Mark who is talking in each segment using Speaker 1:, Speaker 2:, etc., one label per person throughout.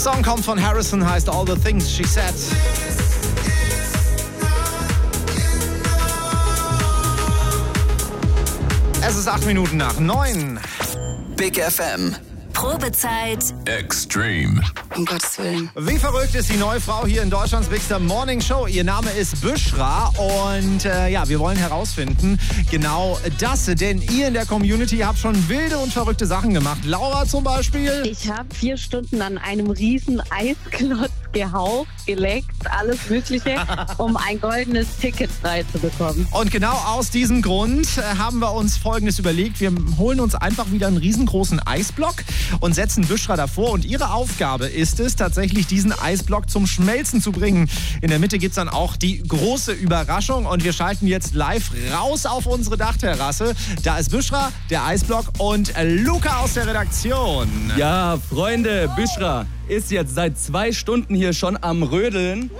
Speaker 1: Song kommt von Harrison, heißt All the Things She Said. Es ist 8 Minuten nach 9.
Speaker 2: Big FM.
Speaker 3: Probezeit
Speaker 2: Extreme.
Speaker 3: Um Gottes Willen.
Speaker 1: Wie verrückt ist die neue Frau hier in Deutschlands Bigster Morning Show? Ihr Name ist Büschra und wir wollen herausfinden, genau das, denn ihr in der Community habt schon wilde und verrückte Sachen gemacht. Laura zum Beispiel.
Speaker 4: Ich habe 4 Stunden an einem riesen Eisklotz gehaucht, geleckt, alles Mögliche, um ein goldenes Ticket frei zu bekommen.
Speaker 1: Und genau aus diesem Grund haben wir uns Folgendes überlegt. Wir holen uns einfach wieder einen riesengroßen Eisblock und setzen Büschra davor. Und ihre Aufgabe ist es, tatsächlich diesen Eisblock zum Schmelzen zu bringen. In der Mitte gibt es dann auch die große Überraschung. Und wir schalten jetzt live raus auf unsere Dachterrasse. Da ist Büschra, der Eisblock und Luca aus der Redaktion.
Speaker 5: Ja, Freunde, Büschra ist jetzt seit 2 Stunden hier schon am Rödeln.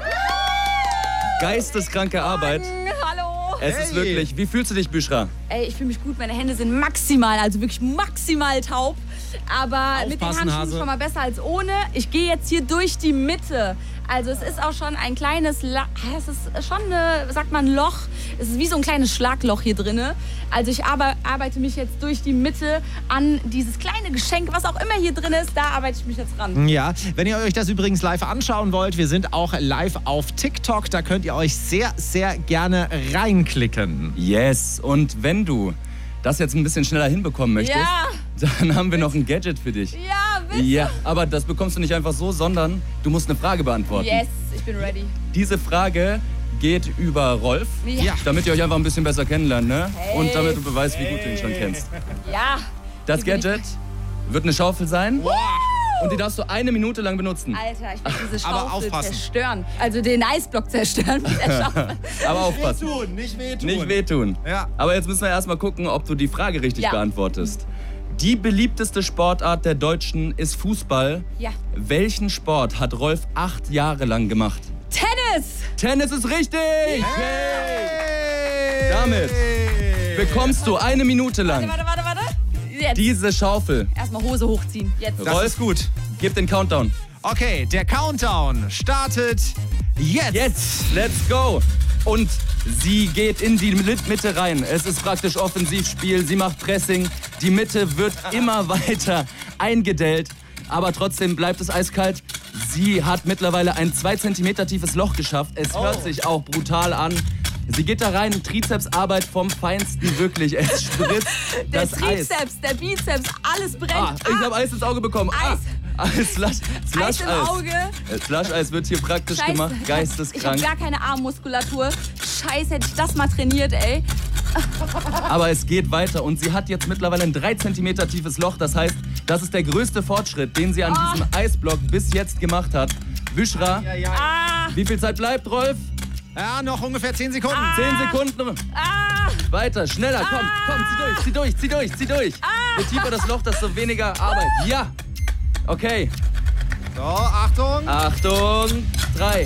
Speaker 5: Geisteskranke Arbeit.
Speaker 6: Hallo.
Speaker 5: Es ist wirklich, wie fühlst du dich, Büschra?
Speaker 6: Ey, ich fühle mich gut. Meine Hände sind maximal, also wirklich maximal taub. Aber mit den Handschuhen schon mal besser als ohne. Ich gehe jetzt hier durch die Mitte. Also es ist auch schon ein kleines, es ist schon ein Loch. Es ist wie so ein kleines Schlagloch hier drin. Also ich arbeite mich jetzt durch die Mitte an dieses kleine Geschenk, was auch immer hier drin ist. Da arbeite ich mich jetzt ran.
Speaker 1: Ja, wenn ihr euch das übrigens live anschauen wollt, wir sind auch live auf TikTok. Da könnt ihr euch sehr, sehr gerne reinklicken.
Speaker 5: Yes, und wenn du das jetzt ein bisschen schneller hinbekommen möchtest, dann haben wir noch ein Gadget für dich.
Speaker 6: Ja, bitte.
Speaker 5: Ja, aber das bekommst du nicht einfach so, sondern du musst eine Frage beantworten.
Speaker 6: Yes, ich bin ready.
Speaker 5: Diese Frage geht über Rolf, damit ihr euch einfach ein bisschen besser kennenlernt, ne?
Speaker 6: Hey.
Speaker 5: Und damit du beweist, wie gut du ihn schon kennst.
Speaker 6: Ja.
Speaker 5: Das Gadget wird eine Schaufel sein. Und die darfst du 1 Minute lang benutzen.
Speaker 6: Alter, ich will diese
Speaker 1: Aber
Speaker 6: Schaufel
Speaker 1: aufpassen.
Speaker 6: zerstören. Also den Eisblock zerstören mit der Schaufel.
Speaker 5: Aber aufpassen.
Speaker 1: Nicht wehtun.
Speaker 5: Nicht wehtun.
Speaker 1: Ja.
Speaker 5: Aber jetzt müssen wir erstmal gucken, ob du die Frage richtig beantwortest. Die beliebteste Sportart der Deutschen ist Fußball.
Speaker 6: Ja.
Speaker 5: Welchen Sport hat Rolf 8 Jahre lang gemacht?
Speaker 6: Tennis!
Speaker 5: Tennis ist richtig!
Speaker 1: Hey.
Speaker 5: Damit bekommst du 1 Minute lang
Speaker 6: Warte. Jetzt.
Speaker 5: diese Schaufel.
Speaker 6: Erstmal Hose hochziehen. Jetzt.
Speaker 1: Das
Speaker 5: Rolf,
Speaker 1: ist gut.
Speaker 5: gib den Countdown.
Speaker 1: Okay, der Countdown startet jetzt.
Speaker 5: Jetzt, let's go! Und sie geht in die Mitte rein. Es ist praktisch Offensivspiel. Sie macht Pressing. Die Mitte wird immer weiter eingedellt. Aber trotzdem bleibt es eiskalt. Sie hat mittlerweile ein 2 Zentimeter tiefes Loch geschafft. Es hört sich auch brutal an. Sie geht da rein, Trizepsarbeit vom Feinsten, wirklich. Es spritzt
Speaker 6: Der
Speaker 5: das Eis.
Speaker 6: Trizeps, der Bizeps, alles brennt.
Speaker 5: Ich habe Eis ins Auge bekommen.
Speaker 6: Eis. Eis im Auge.
Speaker 5: Slush-Eis wird hier praktisch
Speaker 6: Scheiße.
Speaker 5: gemacht.
Speaker 6: Ich
Speaker 5: Geisteskrank.
Speaker 6: habe gar keine Armmuskulatur. Scheiße, hätte ich das mal trainiert, ey.
Speaker 5: Aber es geht weiter und sie hat jetzt mittlerweile ein 3 Zentimeter tiefes Loch. Das heißt, das ist der größte Fortschritt, den sie an diesem Eisblock bis jetzt gemacht hat. Büschra, wie viel Zeit bleibt, Rolf?
Speaker 1: Ja, noch ungefähr 10 Sekunden.
Speaker 5: 10 Sekunden. Weiter, schneller, komm, zieh durch. Je tiefer das Loch, desto weniger Arbeit. Ja, okay.
Speaker 1: So, Achtung.
Speaker 5: Achtung, 3.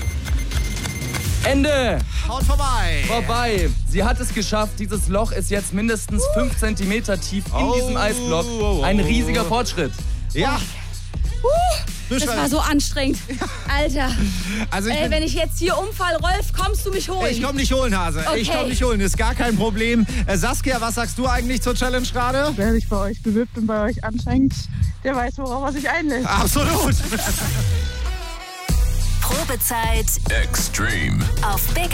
Speaker 5: Ende.
Speaker 1: Und vorbei.
Speaker 5: Sie hat es geschafft. Dieses Loch ist jetzt mindestens 5 Zentimeter tief in diesem Eisblock. Ein riesiger Fortschritt.
Speaker 1: Ja.
Speaker 6: Das war so anstrengend. Alter.
Speaker 1: Also
Speaker 6: Ey, wenn ich jetzt hier umfall, Rolf, kommst du mich holen?
Speaker 1: Ich komm dich holen, Hase.
Speaker 6: Okay.
Speaker 1: Ich komm dich holen, ist gar kein Problem. Saskia, was sagst du eigentlich zur Challenge gerade?
Speaker 4: Wer sich bei euch bewirbt und bei euch anschenkt, der weiß, worauf er sich einlässt.
Speaker 1: Absolut.
Speaker 3: Probezeit
Speaker 2: Extreme.
Speaker 3: auf Big